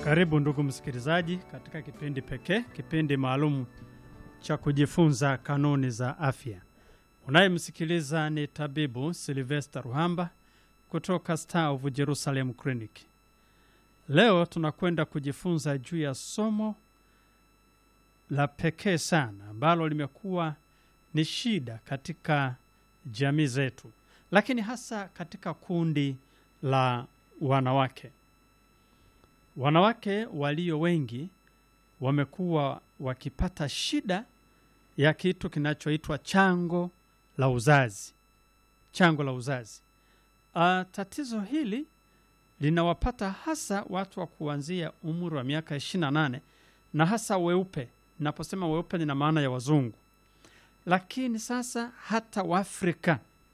Karibu ndugu msikilizaji katika kipindi pekee, kipindi maalum cha kujifunza kanuni za afya. Unayemsikiliza ni tabibu Sylvester Ruhamba kutoka Star of Jerusalem Clinic. Leo tunakwenda kujifunza juu ya somo la pekee sana ambalo limekuwa ni shida katika jamii zetu, lakini hasa katika kundi la wanawake. Wanawake walio wengi wamekuwa wakipata shida ya kitu kinachoitwa chango la uzazi. Chango la uzazi. Tatizo hili linawapata hasa watu wa kuanzia umri wa miaka 28 na hasa weupe. Naposema weupe nina maana ya wazungu. Lakini sasa hata Waafrika.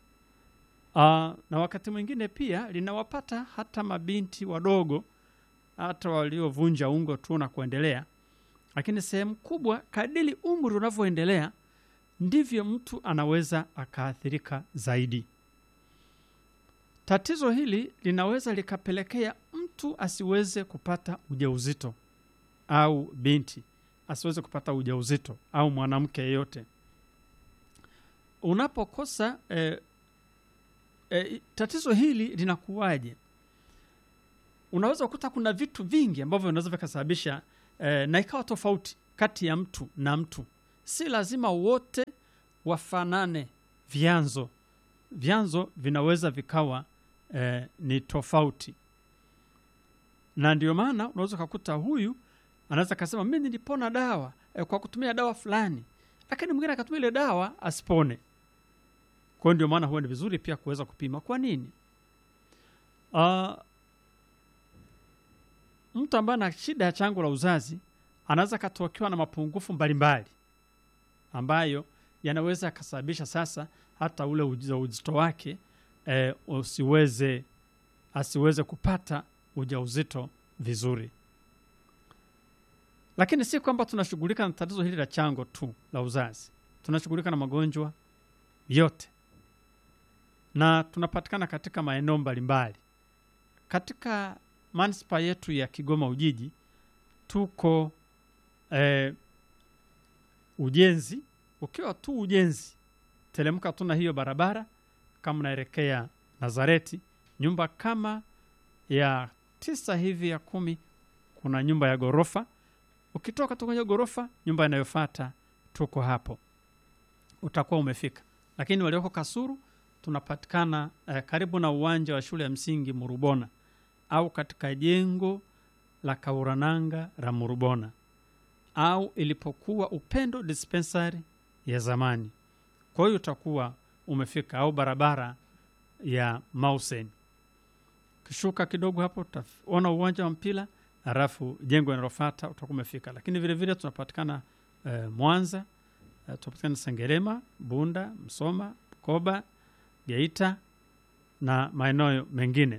Na wakati mwingine pia linawapata hata mabinti wadogo, hata waliovunja ungo tu na kuendelea. Lakini sehemu kubwa kadiri umri unavyoendelea ndivyo mtu anaweza akaathirika zaidi. Tatizo hili linaweza likapelekea mtu asiweze kupata ujauzito, au binti asiweze kupata ujauzito, au mwanamke yeyote. Unapokosa tatizo hili linakuwaje? Unaweza kukuta kuna vitu vingi ambavyo vinaweza vikasababisha na ikawa tofauti kati ya mtu na mtu. Si lazima wote wafanane vyanzo. Vyanzo vinaweza vikawa ni tofauti. Na ndio maana unaweza kukuta huyu anaweza kusema mimi nilipona dawa kwa kutumia dawa fulani, lakini mwingine akatumia ile dawa asipone. Kwa ndio maana huwa ni vizuri pia kuweza kupima kwa nini. Mtu ambaye ana shida ya chango la uzazi anaweza katokewa na mapungufu mbalimbali ambayo yanaweza kusababisha sasa hata ule ujauzito wake asiweze kupata ujauzito vizuri. Lakini si kwamba tunashughulika na tatizo hili la chango tu la uzazi. Tunashughulika na magonjwa yote. Na tunapatikana katika maeneo mbalimbali. Katika manispaa yetu ya Kigoma Ujiji tuko Ujenzi. Ukiwa tu Ujenzi, telemka tuna hiyo barabara kama unaelekea Nazareti, nyumba kama ya 9 hivi ya 10, kuna nyumba ya gorofa. Ukitoka tu kwenye gorofa, nyumba inayofuata tuko hapo, utakuwa umefika. Lakini walioko Kasulu tunapatikana karibu na uwanja wa shule ya msingi Murubona, au katika jengo la Kaurananga la Murubona, au ilipokuwa Upendo dispensary ya zamani. Kwa hiyo utakuwa umefika, au barabara ya Mausen. Kishuka kidogo hapo utaona uwanja wa mpira, halafu jengo linalofuata utakuwa umefika. Lakini vile vile tunapatikana Mwanza, tunapatikana Sengerema, Bunda, Msoma, Bukoba, Geita na maeneo mengine.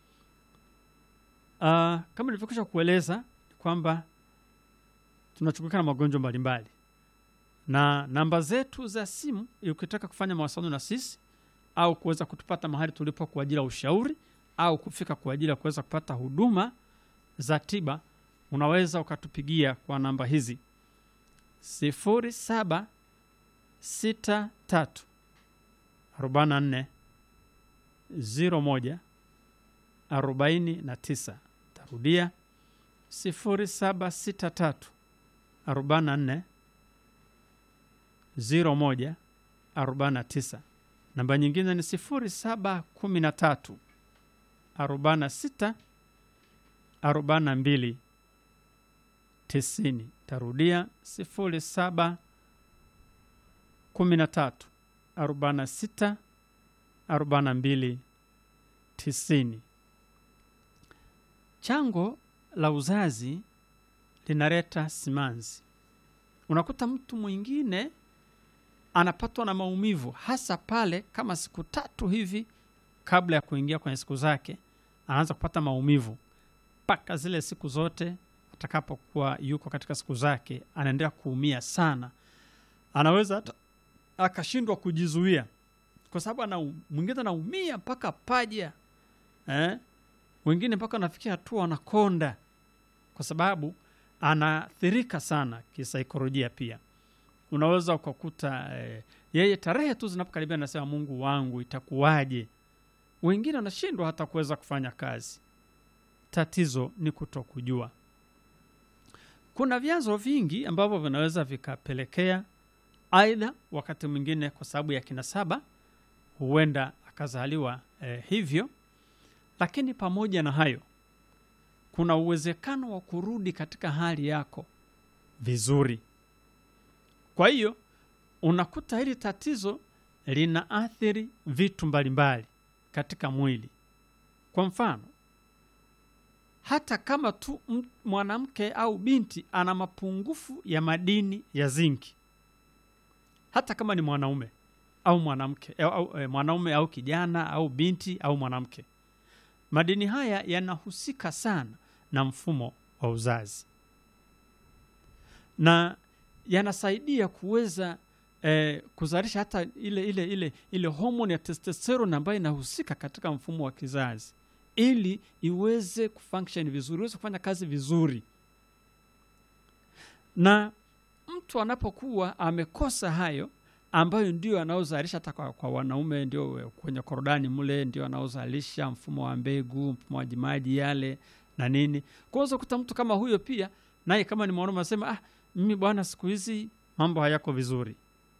Kama nilivyokwisha kueleza kwamba tunachukua na magonjwa mbalimbali. Na namba zetu za simu ukitaka kufanya mawasiliano na sisi au kuweza kutupata mahali tulipo kwa ajili ya ushauri au kufika kwa ajili ya kuweza kupata huduma za tiba, unaweza ukatupigia kwa namba hizi: 0763 44 01 49. Tarudia 0763 44 01 49. Namba nyingine ni 0713 46 42 90. Tarudia 0713 46 42 90. Chango la uzazi linaleta simanzi. Unakuta mtu mwingine anapatwa na maumivu hasa pale kama siku 3 hivi kabla ya kuingia kwenye siku zake, anaanza kupata maumivu mpaka zile siku zote atakapokuwa yuko katika siku zake anaendelea kuumia sana. Anaweza akashindwa kujizuia kwa sababu mwingine anaumia mpaka paja. Wengine mpaka nafikia hatua wanakonda kwa sababu anaathirika sana kisaikolojia pia. Unaweza ukakuta yeye tarehe tu zinapokaribia anasema Mungu wangu itakuwaje? Wengine wanashindwa hata kuweza kufanya kazi. Tatizo ni kutokujua. Kuna vyanzo vingi ambavyo vinaweza vikapelekea, aidha wakati mwingine kwa sababu ya kinasaba huenda akazaliwa hivyo, lakini pamoja na hayo kuna uwezekano wa kurudi katika hali yako vizuri. Kwa hiyo unakuta hili tatizo linaathiri vitu mbalimbali katika mwili. Kwa mfano, hata kama tu mwanamke au binti ana mapungufu ya madini ya zinki, hata kama ni mwanaume au mwanamke mwanaume au kijana au binti au mwanamke, madini haya yanahusika sana na mfumo wa uzazi na yanasaidia kuweza kuzalisha hata ile homoni ya testosterone ambayo inahusika katika mfumo wa kizazi, ili iweze kufunction vizuri, iweze kufanya kazi vizuri. Na mtu anapokuwa amekosa hayo, ambayo ndio anaozalisha hata kwa wanaume, ndio kwenye korodani mule ndio anaozalisha mfumo wa mbegu, mfumo wa jimaji yale na nini. Kwa hiyo kuta mtu kama huyo pia naye kama ni mwanaume anasema mimi bwana siku hizi mambo hayako vizuri.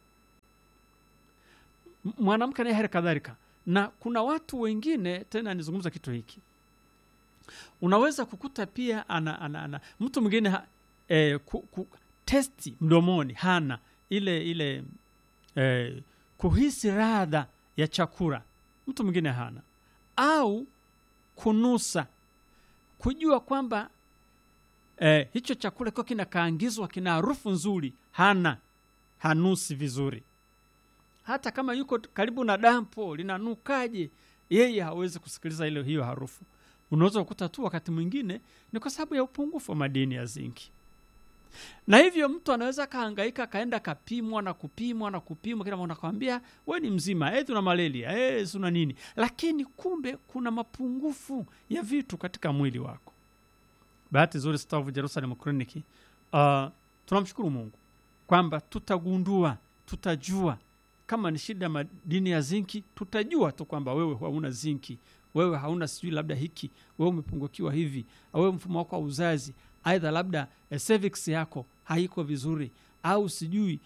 Mwanamke naye hali kadhalika. Na kuna watu wengine tena, nizungumza kitu hiki, unaweza kukuta pia mtu mwingine testi mdomoni hana ile kuhisi ladha ya chakula, mtu mwingine hana, au kunusa, kujua kwamba hicho chakula kwa kinakaangizwa kina harufu nzuri, hanusi vizuri. Hata kama yuko karibu na dampo linanukaje, yeye hawezi kusikiliza hiyo harufu. Unaweza kukuta tu wakati mwingine ni kwa sababu ya upungufu wa madini ya zinki. Na hivyo mtu anaweza kahangaika, kaenda kapimwa na kupimwa, kila mtu anakuambia wewe ni mzima, una malaria, una nini, lakini kumbe kuna mapungufu ya vitu katika mwili wako. Bahati nzuri Staff of Jerusalem Clinic, tunamshukuru Mungu kwamba tutagundua, tutajua kama ni shida madini ya zinki. Tutajua tu kwamba wewe hauna zinki, wewe hauna sijui labda hiki, wewe umepungukiwa hivi, au wewe mfumo wako wa uzazi, aidha labda cervix yako haiko vizuri, au sijui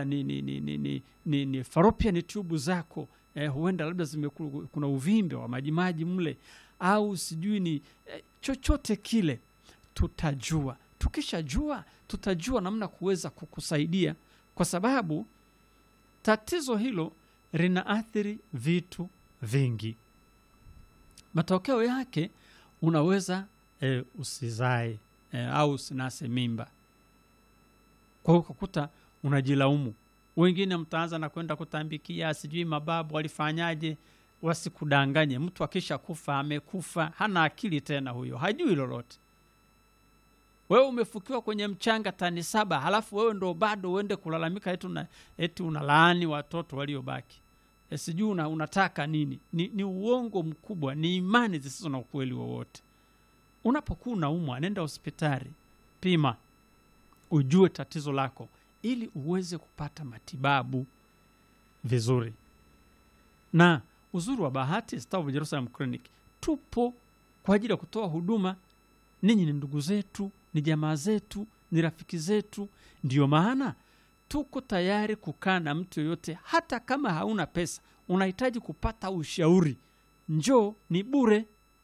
ni fallopian tube zako huenda labda kuna uvimbe wa majimaji mle, au sijui ni chochote kile. Tutajua. Tukishajua tutajua namna kuweza kukusaidia, kwa sababu tatizo hilo linaathiri vitu vingi. Matokeo yake unaweza usizae au usinase mimba. Kwa hiyo kukuta unajilaumu. Wengine mtaanza na kwenda kutambikia sijui mababu walifanyaje. Wasikudanganye, mtu akisha kufa amekufa, hana akili tena, huyo hajui lolote. Wewe umefukiwa kwenye mchanga tani 7, halafu wewe ndo bado uende kulalamika eti unalaani watoto waliobaki. Sijui unataka nini? Ni uongo mkubwa, ni imani zisizo na ukweli wowote. Unapokuwa unaumwa, nenda hospitali, pima, ujue tatizo lako ili uweze kupata matibabu vizuri. Na uzuri wa bahati, Staff of Jerusalem Clinic tupo kwa ajili ya kutoa huduma. Ninyi ni ndugu zetu, ni jamaa zetu, ni rafiki zetu. Ndio maana tuko tayari kukaa na mtu yoyote, hata kama hauna pesa, unahitaji kupata ushauri, njoo, ni bure.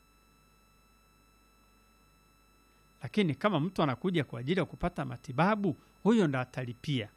Lakini kama mtu anakuja kwa ajili ya kupata matibabu, huyo ndo atalipia.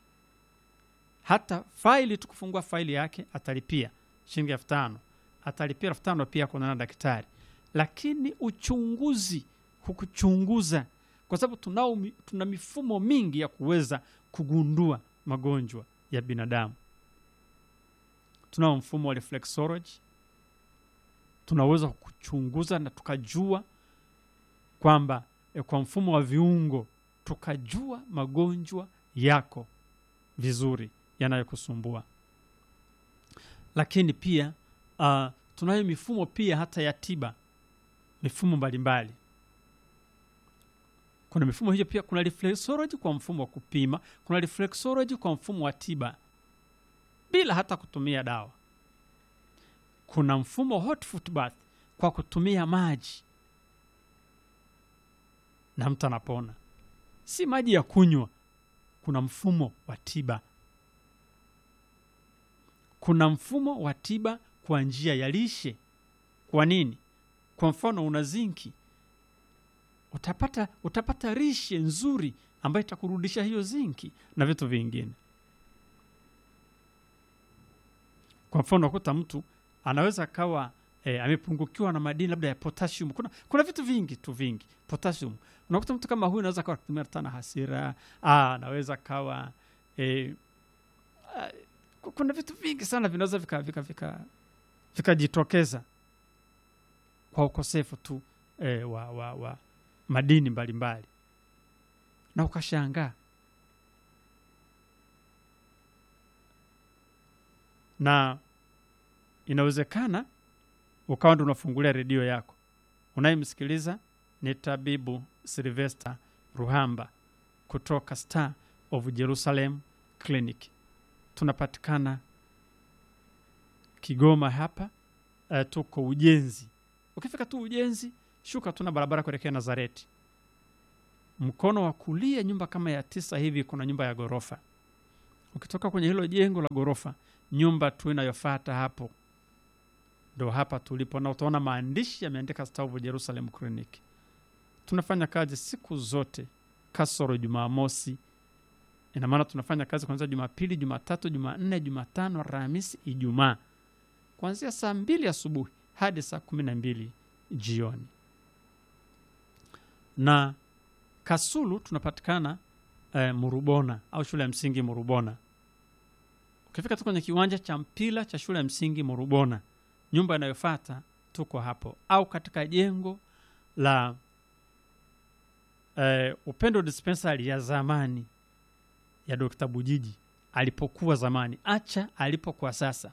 Hata faili, tukufungua faili yake atalipia shilingi 5,000. Atalipia 5,000 pia kuonana na daktari. Lakini uchunguzi, hukuchunguza, kwa sababu tuna mifumo mingi ya kuweza kugundua magonjwa ya binadamu. Tunao mfumo wa reflexology. Tunaweza kuchunguza na tukajua kwamba kwa mfumo wa viungo tukajua magonjwa yako vizuri yanayokusumbua. Lakini pia tunayo mifumo pia hata ya tiba, mifumo mbalimbali. Kuna mifumo hiyo pia. Kuna reflexology kwa mfumo wa kupima, kuna reflexology kwa mfumo wa tiba bila hata kutumia dawa. Kuna mfumo hot foot bath kwa kutumia maji na mtu anapona, si maji ya kunywa. Kuna mfumo wa tiba. Kuna mfumo wa tiba kwa njia ya lishe. Kwa nini? Kwa mfano una zinki, utapata lishe nzuri ambayo itakurudisha hiyo zinki na vitu vingine. Kwa mfano ukuta mtu anaweza kawa amepungukiwa na madini labda ya potassium. Kuna vitu vingi tu vingi. Potassium. Unakuta mtu kama huyu anaweza kawa kutumia tana hasira, anaweza kawa kuna vitu vingi sana vinaweza vikajitokeza kwa ukosefu tu wa madini mbalimbali. Na ukashangaa. Na inawezekana ukawa ndo unafungulia redio yako. Unayemsikiliza ni Tabibu Sylvester Ruhamba kutoka Star of Jerusalem Clinic. Tunapatikana Kigoma hapa. Tuko Ujenzi. Ukifika tu Ujenzi, shuka tuna barabara kuelekea Nazareti. Mkono wa kulia nyumba kama ya 9 hivi kuna nyumba ya gorofa. Ukitoka kwenye hilo jengo la gorofa, nyumba tu inayofuata hapo ndo hapa tulipo, na utaona maandishi yameandika Star of Jerusalem Clinic. Tunafanya kazi siku zote kasoro Jumamosi. Ina maana tunafanya kazi kuanzia Jumapili, Jumatatu, Jumanne, Jumatano, Alhamisi, Ijumaa. Kuanzia saa 2 asubuhi hadi saa 12 jioni. Na Kasulu tunapatikana Murubona au shule ya msingi Murubona. Ukifika tu kwenye kiwanja cha mpira cha shule ya msingi Murubona, nyumba inayofuata tuko hapo. Au katika jengo la Upendo Dispensary ya zamani ya Dr. Bujiji alipokuwa zamani, acha alipokuwa sasa.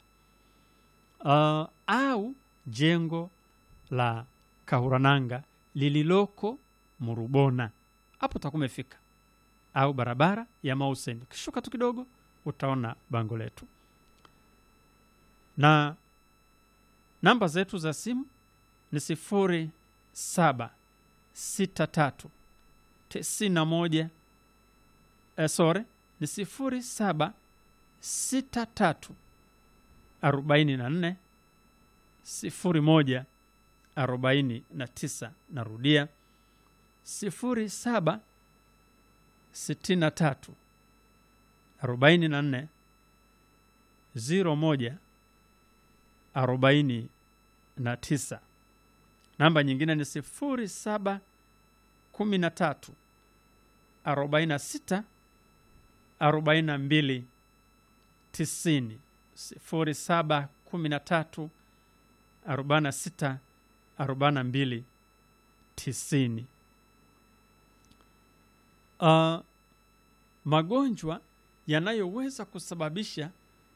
Au jengo la Kahurananga lililoko Murubona, hapo utakumefika. Au barabara ya Mausen, kishuka tu kidogo utaona bango letu. Na namba zetu za simu ni 0763 91 ni 0763 44 01 49. Narudia 0763 44 01 49. Namba nyingine ni 0713 46 42 90. 0713 46 42 90. Magonjwa yanayoweza kusababisha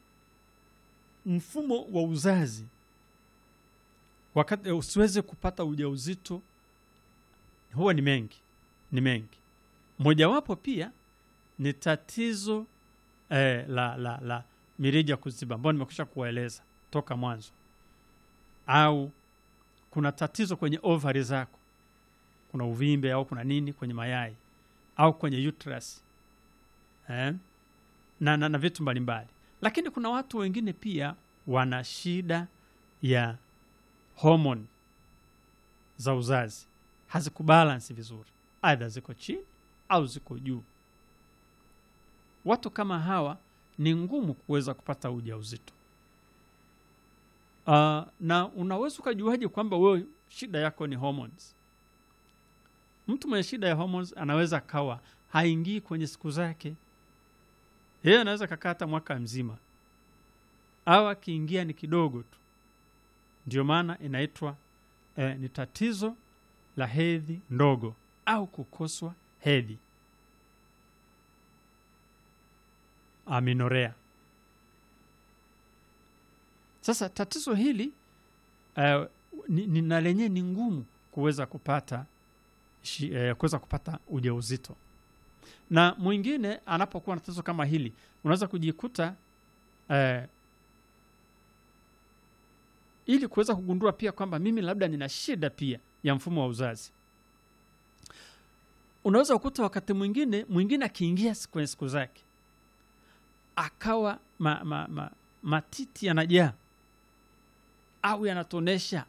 mfumo wa uzazi wakati usiweze kupata ujauzito huwa ni mengi. Mojawapo pia ni tatizo la mirija kuziba, ambao nimekwisha kuwaeleza toka mwanzo. Au kuna tatizo kwenye ovari zako, kuna uvimbe au kuna nini kwenye mayai au kwenye uterus, na vitu mbalimbali. Lakini kuna watu wengine pia wana shida ya hormone za uzazi, hazikubalance vizuri, aidha ziko chini au ziko juu. Watu kama hawa ni ngumu kuweza kupata ujauzito. Na unaweza ukajuaje kwamba wewe shida yako ni hormones? Mtu mwenye shida ya hormones anaweza kawa haingii kwenye siku zake. Yeye anaweza kakata mwaka mzima, au akiingia ni kidogo tu. Ndio maana inaitwa ni tatizo la hedhi ndogo au kukoswa hedhi, amenorrhea. Sasa tatizo hili na lenye ni ngumu kuweza kupata kuweza kupata ujauzito. Na mwingine anapokuwa na tatizo kama hili, unaweza kujikuta ili kuweza kugundua pia kwamba mimi labda nina shida pia ya mfumo wa uzazi. Unaweza kukuta wakati mwingine akiingia kwenye siku zake akawa matiti yanajaa au yanatonesha,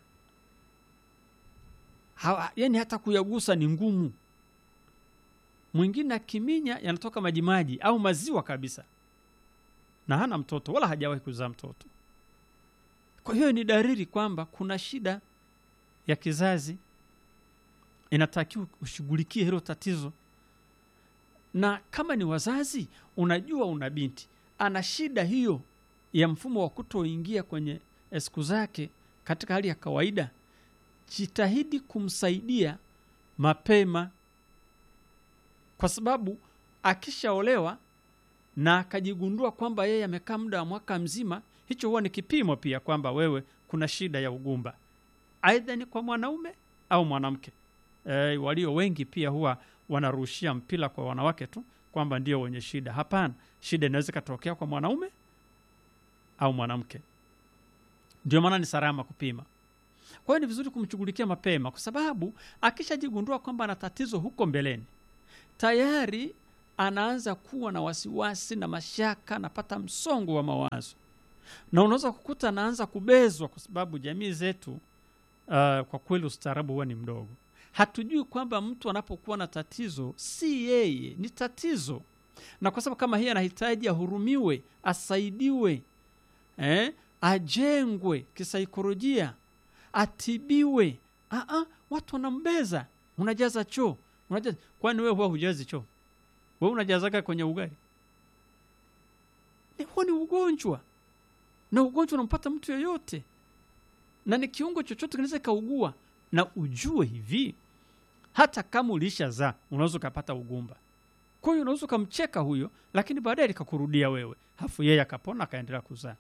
yani hata kuyagusa ni ngumu. Mwingine akiminya yanatoka majimaji au maziwa kabisa, na hana mtoto wala hajawahi kuzaa mtoto. Kwa hiyo ni dalili kwamba kuna shida ya kizazi, inatakiwa ushughulikie hilo tatizo. Na kama ni wazazi, unajua una binti ana shida hiyo ya mfumo wa kutoingia kwenye siku zake katika hali ya kawaida, jitahidi kumsaidia mapema, kwa sababu akishaolewa na akajigundua kwamba yeye amekaa muda wa mwaka mzima, hicho huwa ni kipimo pia kwamba wewe kuna shida ya ugumba, aidha ni kwa mwanaume au mwanamke. Walio wengi pia huwa wanarushia mpira kwa wanawake tu kwamba ndio wenye shida. Hapana, shida inaweza katokea kwa mwanaume au mwanamke. Ndio maana ni salama kupima. Kwa hiyo ni vizuri kumshughulikia mapema, kwa sababu akishajigundua kwamba ana tatizo huko mbeleni, tayari anaanza kuwa na wasiwasi na mashaka, anapata msongo wa mawazo. Na unaweza kukuta anaanza kubezwa, kwa sababu jamii zetu kwa kweli ustaarabu huwa ni mdogo. Hatujui kwamba mtu anapokuwa na tatizo si yeye, ni tatizo. Na kwa sababu kama hii anahitaji ahurumiwe, asaidiwe, ajengwe kisaikolojia, atibiwe. Watu wanambeza, unajaza choo, unajaza. Kwani wewe huwa hujazi choo? Wewe unajazaga kwenye ugali? Huo ni ugonjwa. Na ugonjwa unampata mtu yoyote. Na ni kiungo chochote kinaweza kaugua. Na ujue hivi, hata kama ulishazaa unaweza kupata ugumba. Kwa hiyo unaweza kumcheka huyo, lakini baadaye likakurudia wewe, hafu yeye akapona akaendelea kuzaa.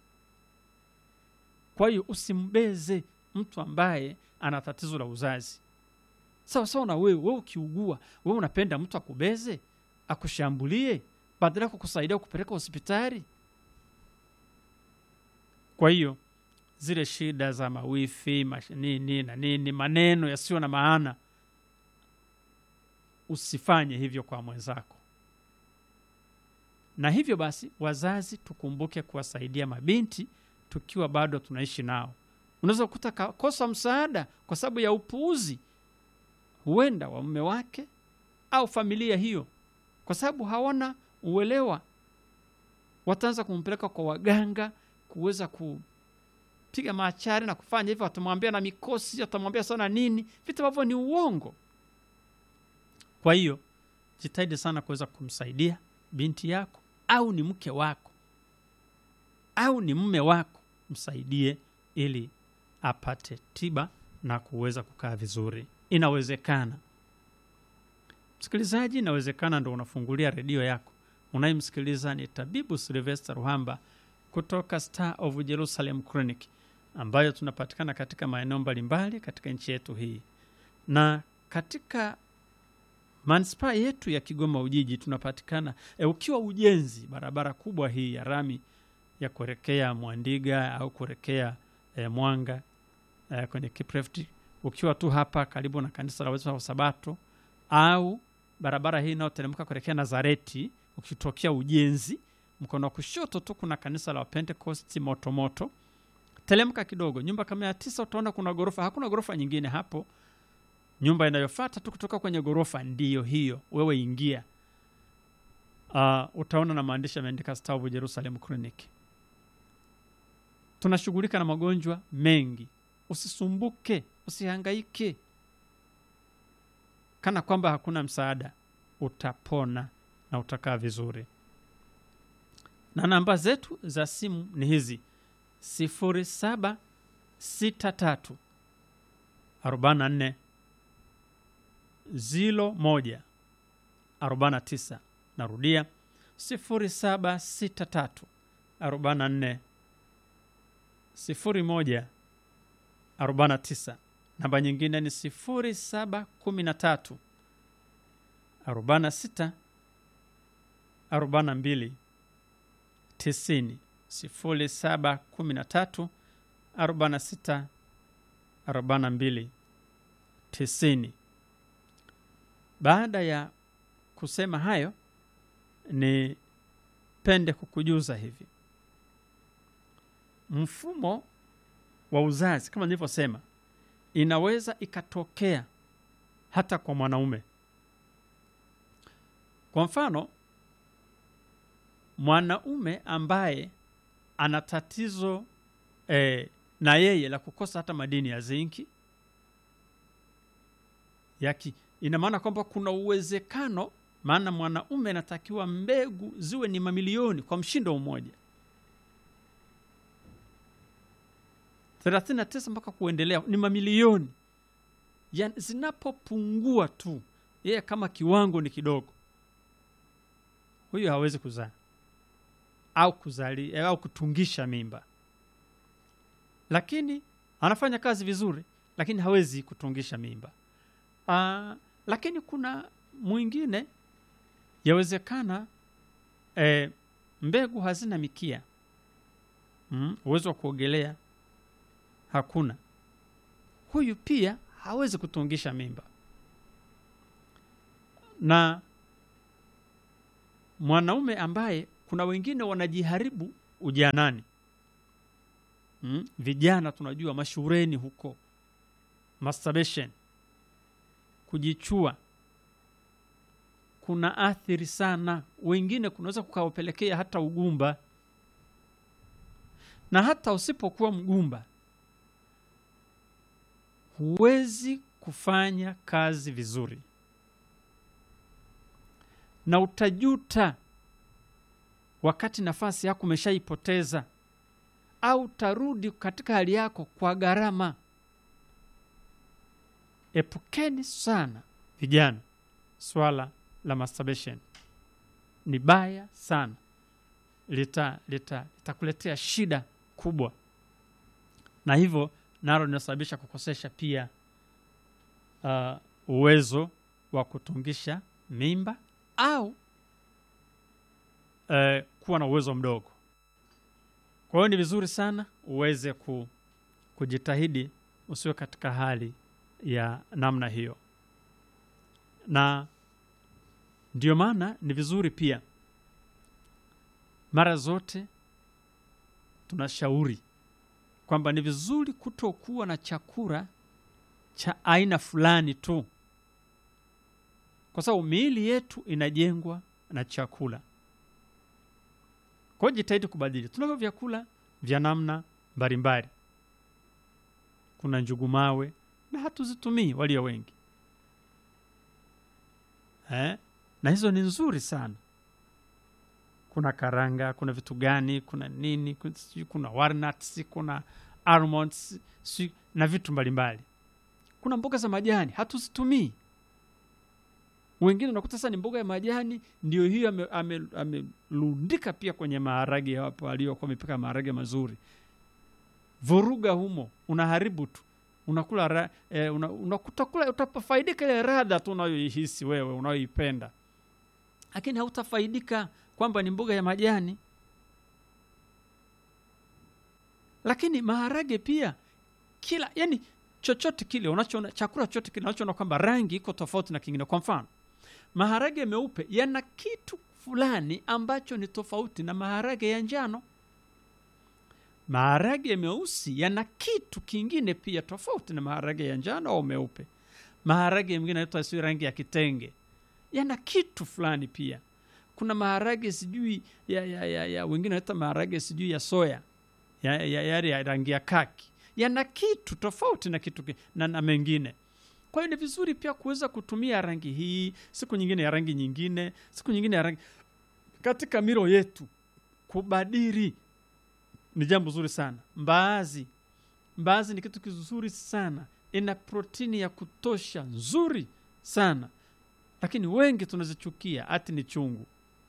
Kwa hiyo usimbeze mtu ambaye ana tatizo la uzazi. Sawa na wewe ukiugua, wewe unapenda mtu akubeze, akushambulie, badala ya kukusaidia kupeleka hospitali? Kwa hiyo zile shida za mawifi, nini, maneno yasiyo na maana, usifanye hivyo kwa mwenzako. Na hivyo basi, wazazi tukumbuke kuwasaidia mabinti tukiwa bado tunaishi nao. Unaweza kukuta kosa msaada kwa sababu ya upuuzi, huenda wa mume wake au familia hiyo, kwa sababu hawana uelewa. Wataanza kumpeleka kwa waganga kuweza kupiga maachari na kufanya hivyo, watamwambia na mikosi, watamwambia sana nini, vitu ambavyo ni uongo. Kwa hiyo jitahidi sana kuweza kumsaidia binti yako, au ni mke wako au ni mume wako, msaidie ili apate tiba na kuweza kukaa vizuri. Inawezekana. Msikilizaji, inawezekana ndo unafungulia redio yako. Unayemsikiliza ni Tabibu Sylvester Ruhamba kutoka Star of Jerusalem Clinic, ambayo tunapatikana katika maeneo mbalimbali katika nchi yetu hii. Na katika manispaa yetu ya Kigoma Ujiji tunapatikana ukiwa ujenzi barabara kubwa hii ya rami ya kuelekea Mwandiga au kuelekea Mwanga kwenye Kiprefti, ukiwa tu hapa karibu na kanisa la Waadventista wa Sabato, au barabara hii inayoteremka kuelekea Nazareti, ukitokea ujenzi mkono wa kushoto tu kuna kanisa la Pentecost Motomoto. Teremka kidogo, nyumba kama ya 9 utaona kuna gorofa, hakuna gorofa nyingine hapo. Nyumba inayofuata tu kutoka kwenye gorofa ndiyo hiyo, wewe ingia. Utaona na maandishi yameandika Star of Jerusalem Clinic. Tunashughulika na magonjwa mengi. Usisumbuke, usihangaike kana kwamba hakuna msaada. Utapona na utakaa vizuri. Na namba zetu za simu ni hizi: 0763 44 01 49. Narudia 0763 44 01 49. Namba nyingine ni 0713 46 42 90. 0713 46 42 90. Baada ya kusema hayo, ni pende kukujuza hivi. Mfumo wa uzazi kama nilivyosema inaweza ikatokea hata kwa mwanaume. Kwa mfano, mwanaume ambaye ana tatizo na yeye la kukosa hata madini ya zinki ina maana kwamba kuna uwezekano, maana mwanaume anatakiwa mbegu ziwe ni mamilioni kwa mshindo mmoja, 39 mpaka kuendelea ni mamilioni. Yani zinapopungua tu, yeye kama kiwango ni kidogo, huyo hawezi kuzaa au kuzali au kutungisha mimba. Lakini anafanya kazi vizuri, lakini hawezi kutungisha mimba. Lakini kuna mwingine yawezekana mbegu hazina mikia, uwezo wa kuogelea hakuna, huyu pia hawezi kutungisha mimba. Na mwanaume ambaye kuna wengine wanajiharibu ujanani, vijana tunajua mashureni huko, masturbation, kujichua, kuna athiri sana. Wengine kunaweza kukawapelekea hata ugumba. Na hata usipokuwa mgumba, huwezi kufanya kazi vizuri, na utajuta wakati nafasi yako umeshaipoteza, au tarudi katika hali yako kwa gharama. Epukeni sana vijana swala la masturbation. Ni baya sana, litakuletea shida kubwa, na hivyo nalo linasababisha kukosesha pia uwezo wa kutungisha mimba au kuwa na uwezo mdogo. Kwa hiyo ni vizuri sana uweze kujitahidi usiwe katika hali ya namna hiyo. Na ndio maana ni vizuri pia mara zote tunashauri kwamba ni vizuri kutokuwa na chakula cha aina fulani tu, kwa sababu miili yetu inajengwa na chakula. Kwa hiyo jitahidi kubadili. Tunavyo vyakula vya namna mbalimbali. Kuna njugu mawe na hatuzitumii walio wengi. Na hizo ni nzuri sana. Kuna karanga, kuna vitu gani, kuna nini, kuna walnuts, kuna almonds, na vitu mbalimbali. Kuna mboga za majani hatuzitumii. Wengine unakuta sasa ni mboga ya majani ndio hiyo amelundika pia kwenye maharage hapo aliyokuwa amepika maharage mazuri. Vuruga humo, unaharibu tu. Unakula unakutakula, utafaidika ile ladha tu unayoihisi wewe unayoipenda, lakini hautafaidika kwamba ni mboga ya majani. Lakini maharage pia yani chochote kile unachoona, chakula chochote kile unachoona kwamba rangi iko tofauti na kingine. Kwa mfano, maharage meupe yana kitu fulani ambacho ni tofauti na maharage ya njano. Maharage meusi yana kitu kingine pia tofauti na maharage ya njano au meupe. Maharage mengine yanaitwa si rangi ya kitenge, yana kitu fulani pia. Kuna maharage sijui ya wengine wanaita maharage sijui ya soya, ya rangi ya kaki, yana kitu tofauti na kitu na mengine. Kwa hiyo ni vizuri pia kuweza kutumia rangi hii, siku nyingine ya rangi nyingine, siku nyingine ya rangi katika milo yetu. Kubadili ni jambo zuri sana. Mbaazi ni kitu kizuri sana, ina protini ya kutosha nzuri sana, lakini wengi tunazichukia ati ni chungu.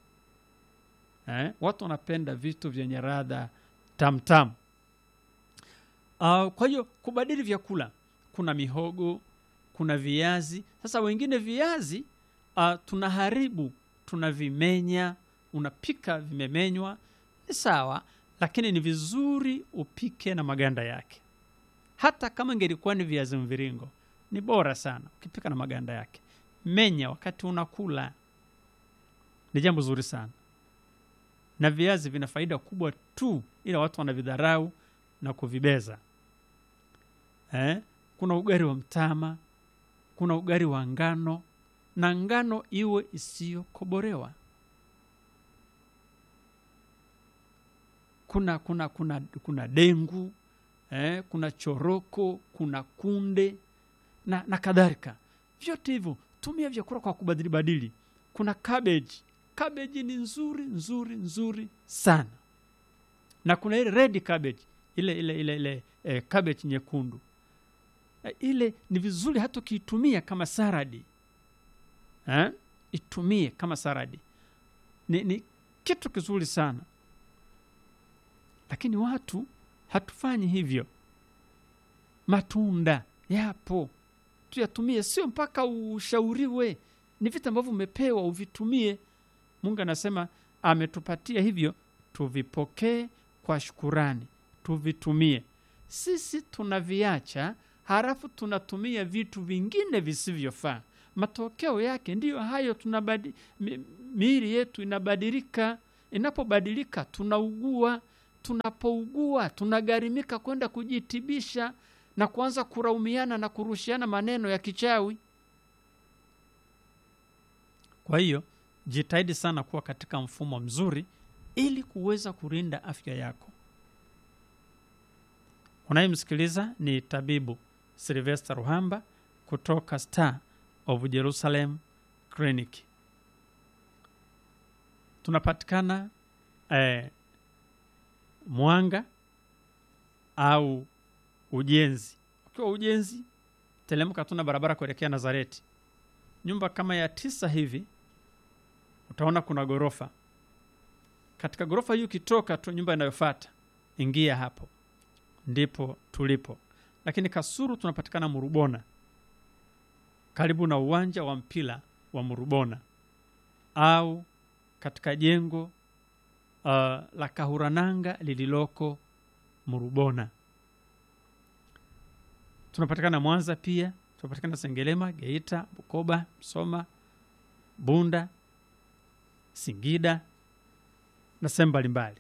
Watu wanapenda vitu vyenye ladha tamtam. Kwa hiyo kubadili vyakula. kuna mihogo, kuna viazi. Sasa wengine viazi tunaharibu, tunavimenya, unapika vimemenywa, ni sawa, lakini ni vizuri upike na maganda yake. Hata kama ingelikuwa ni viazi mviringo, ni bora sana ukipika na maganda yake. Menya wakati unakula, ni jambo zuri sana. Na viazi vina faida kubwa tu, ila watu wanavidharau na kuvibeza. Kuna ugali wa mtama, kuna ugali wa ngano, na ngano iwe isiyokobolewa. Kuna dengu, kuna choroko, kuna kunde na kadhalika. Vyote hivyo tumia vyakula kwa kubadili. Kuna cabbage ni nzuri sana. Na kuna ile red cabbage, ile cabbage nyekundu. Ile ni vizuri hata ukiitumia kama saradi. Itumie kama saradi. Ni kitu kizuri sana. Lakini watu hatufanyi hivyo. Matunda yapo, tuyatumie, sio mpaka ushauriwe. Ni vitu ambavyo umepewa uvitumie. Mungu anasema ametupatia hivyo, tuvipokee kwa shukurani, tuvitumie. Sisi tunaviacha, halafu tunatumia vitu vingine visivyofaa. Matokeo yake ndiyo hayo, miili yetu inabadilika. Inapobadilika tunaugua. Tunapougua tunagharimika kwenda kujitibisha na kuanza kuraumiana na kurushiana maneno ya kichawi. Kwa hiyo jitahidi sana kuwa katika mfumo mzuri ili kuweza kulinda afya yako. Unayemsikiliza ni tabibu Sylvester Ruhamba kutoka Star of Jerusalem Clinic. Tunapatikana Mwanga au Ujenzi. Ukiwa Ujenzi, telemka tuna barabara kuelekea Nazareti. Nyumba kama ya 9 hivi, utaona kuna gorofa. Katika gorofa hiyo ukitoka tu nyumba inayofuata, ingia hapo. Ndipo tulipo. Lakini Kasulu tunapatikana Murubona, karibu na uwanja wa mpira wa Murubona, au katika jengo la Kahurananga lililoko Murubona. Tunapatikana Mwanza pia, tunapatikana Sengerema, Geita, Bukoba, Msoma, Bunda, Singida na sehemu mbalimbali.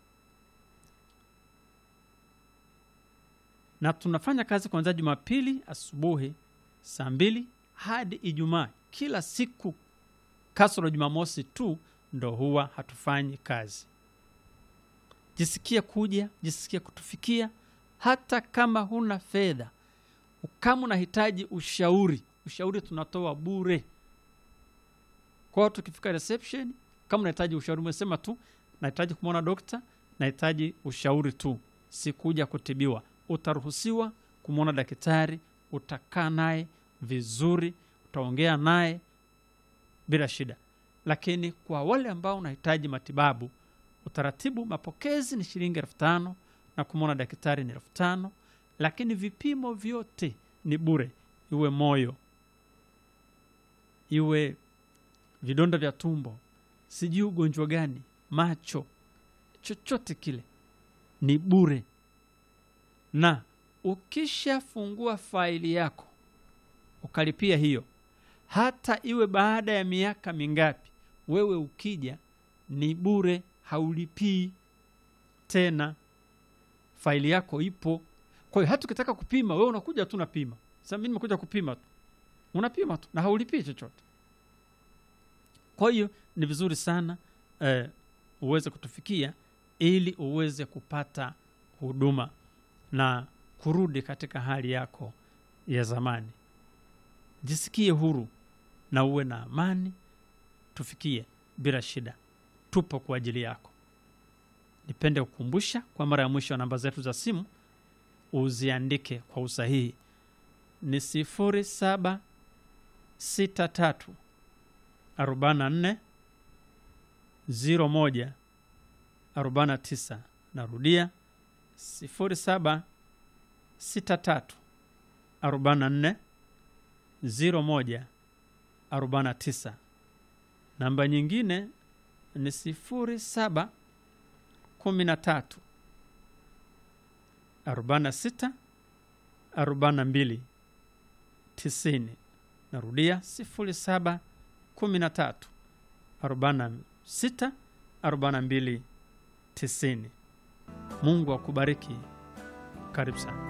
Na tunafanya kazi kuanzia Jumapili asubuhi saa 2 hadi Ijumaa. Kila siku kasoro Jumamosi tu ndo huwa hatufanyi kazi. Jisikie kuja, jisikie kutufikia. Hata kama huna fedha, kama unahitaji ushauri tunatoa bure. Kwa tukifika reception, kama unahitaji ushauri umesema tu nahitaji kumwona dokta, nahitaji ushauri tu, sikuja kutibiwa, utaruhusiwa kumwona daktari. Utakaa naye vizuri, utaongea naye bila shida. Lakini kwa wale ambao unahitaji matibabu, utaratibu mapokezi ni shilingi 5,000 na kumwona daktari ni 5,000. Lakini vipimo vyote ni bure. Iwe moyo, iwe vidonda vya tumbo, sijui ugonjwa gani, macho, chochote kile ni bure. Na ukishafungua faili yako ukalipia hiyo, hata iwe baada ya miaka mingapi, wewe ukija ni bure, haulipii tena. Faili yako ipo. Kwa hiyo hata ukitaka kupima, wewe unakuja tu unapima. Sasa mimi nimekuja kupima tu. Unapima tu na haulipii chochote. Kwa hiyo ni vizuri sana uweze kutufikia ili uweze kupata huduma na kurudi katika hali yako ya zamani. Jisikie huru na uwe na amani. Tufikie bila shida. Tupo kwa ajili yako. Nipende kukumbusha kwa mara ya mwisho namba zetu za simu uziandike kwa usahihi. Ni 0763 44 01 49. Narudia 0763 44 01 49. Namba nyingine ni 07 13 46 42 90. Narudia 07 13 46 42 90. Mungu akubariki. Karibu sana.